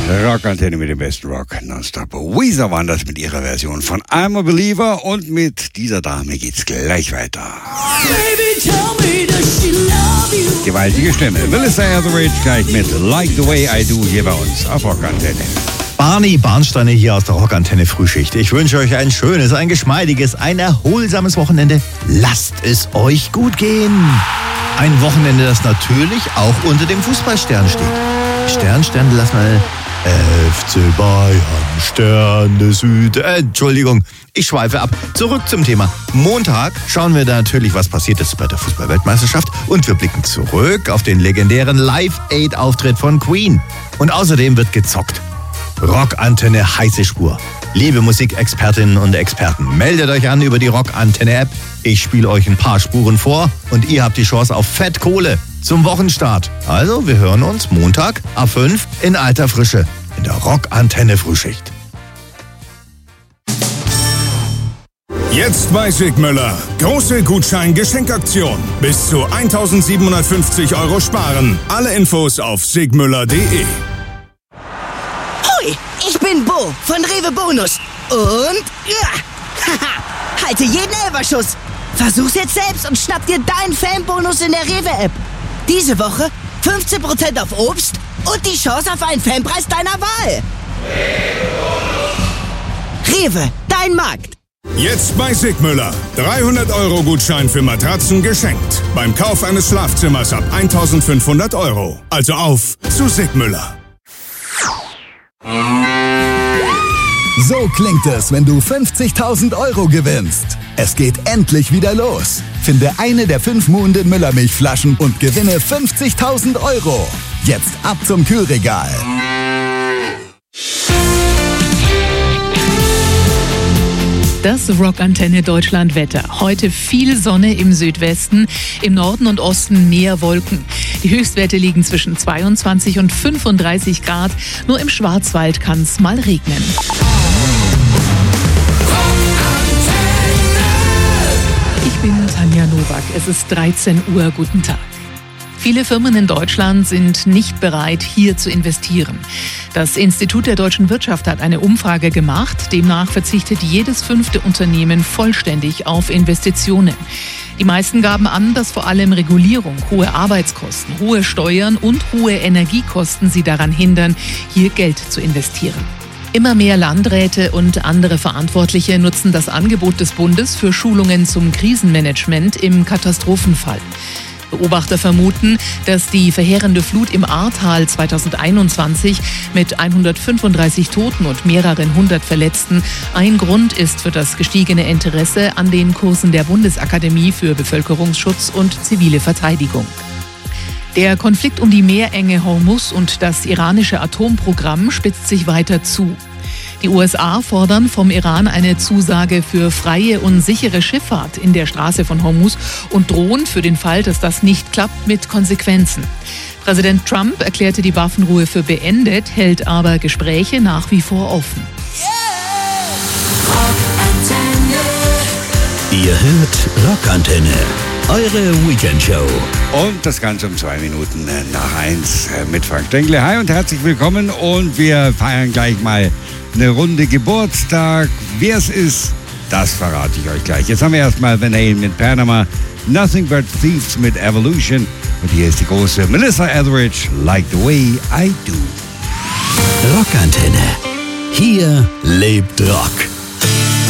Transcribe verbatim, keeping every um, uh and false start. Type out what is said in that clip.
Rockantenne mit dem besten Rock nonstop. Weezer waren das mit ihrer Version von I'm a Believer und mit dieser Dame geht's gleich weiter. Baby, tell me, does she love you? Gewaltige Stimme. Melissa Etheridge gleich mit Like the Way I Do hier bei uns auf Rockantenne. Barney Barnsteiner hier aus der Rockantenne Frühschicht. Ich wünsche euch ein schönes, ein geschmeidiges, ein erholsames Wochenende. Lasst es euch gut gehen. Ein Wochenende, das natürlich auch unter dem Fußballstern steht. Stern, Stern, lass mal... F C Bayern, Sterne Süd. Äh, Entschuldigung, ich schweife ab. Zurück zum Thema. Montag schauen wir da natürlich, was passiert ist bei der Fußball-Weltmeisterschaft. Und wir blicken zurück auf den legendären Live-Aid-Auftritt von Queen. Und außerdem wird gezockt. Rockantenne heiße Spur. Liebe Musikexpertinnen und Experten, meldet euch an über die Rockantenne-App. Ich spiele euch ein paar Spuren vor und ihr habt die Chance auf Fettkohle zum Wochenstart. Also, wir hören uns Montag ab fünf in alter Frische in der Rockantenne Frühschicht. Jetzt bei Sigmüller. Große Gutschein-Geschenkaktion. Bis zu eintausendsiebenhundertfünfzig Euro sparen. Alle Infos auf sigmüller punkt de. Hoi, ich bin Bo von Rewe Bonus. Und ja, haha, halte jeden Elferschuss. Versuch's jetzt selbst und schnapp dir deinen Fanbonus in der Rewe-App. Diese Woche fünfzehn Prozent auf Obst und die Chance auf einen Fanpreis deiner Wahl. Rewe, dein Markt. Jetzt bei Sigmüller. dreihundert Euro Gutschein für Matratzen geschenkt. Beim Kauf eines Schlafzimmers ab eintausendfünfhundert Euro. Also auf zu Sigmüller. So klingt es, wenn du fünfzigtausend Euro gewinnst. Es geht endlich wieder los. Finde eine der fünf Muhnden Müllermilchflaschen und gewinne fünfzigtausend Euro. Jetzt ab zum Kühlregal. Das Rockantenne Deutschland Wetter. Heute viel Sonne im Südwesten, im Norden und Osten mehr Wolken. Die Höchstwerte liegen zwischen zweiundzwanzig und fünfunddreißig Grad. Nur im Schwarzwald kann es mal regnen. Ich bin Tanja Nowak. Es ist dreizehn Uhr. Guten Tag. Viele Firmen in Deutschland sind nicht bereit, hier zu investieren. Das Institut der deutschen Wirtschaft hat eine Umfrage gemacht. Demnach verzichtet jedes fünfte Unternehmen vollständig auf Investitionen. Die meisten gaben an, dass vor allem Regulierung, hohe Arbeitskosten, hohe Steuern und hohe Energiekosten sie daran hindern, hier Geld zu investieren. Immer mehr Landräte und andere Verantwortliche nutzen das Angebot des Bundes für Schulungen zum Krisenmanagement im Katastrophenfall. Beobachter vermuten, dass die verheerende Flut im Ahrtal zweitausendeinundzwanzig mit hundertfünfunddreißig Toten und mehreren hundert Verletzten ein Grund ist für das gestiegene Interesse an den Kursen der Bundesakademie für Bevölkerungsschutz und zivile Verteidigung. Der Konflikt um die Meerenge Hormuz und das iranische Atomprogramm spitzt sich weiter zu. Die U S A fordern vom Iran eine Zusage für freie und sichere Schifffahrt in der Straße von Hormuz und drohen für den Fall, dass das nicht klappt, mit Konsequenzen. Präsident Trump erklärte die Waffenruhe für beendet, hält aber Gespräche nach wie vor offen. Ihr hört Rockantenne, eure Weekendshow. Und das Ganze um zwei Minuten nach eins mit Frank Stengler. Hi und herzlich willkommen. Und wir feiern gleich mal eine Runde Geburtstag. Wer es ist, das verrate ich euch gleich. Jetzt haben wir erstmal Van Halen mit Panama, Nothing But Thieves mit Evolution. Und hier ist die große Melissa Etheridge, Like the Way I Do. Rockantenne. Hier lebt Rock.